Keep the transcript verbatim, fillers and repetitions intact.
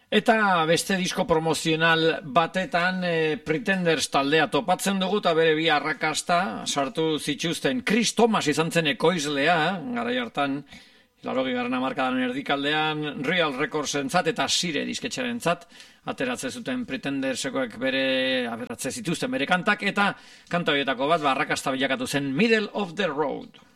Eta beste disko promozional batetan e, Pretenders taldea topatzen dugu eta bere bi arrakasta sartu zituzten. Chris Thomas izan zen ekoizlea, garai hartan, laurogeita garren hamarkadan erdikaldean, Real Recordsen zat eta Sire disketxaren zat, ateratze zuten Pretendersekoek bere, aberatze zituzten bere kantak, eta kanta horietako bat, arrakasta bilakatu zen Middle of the Road.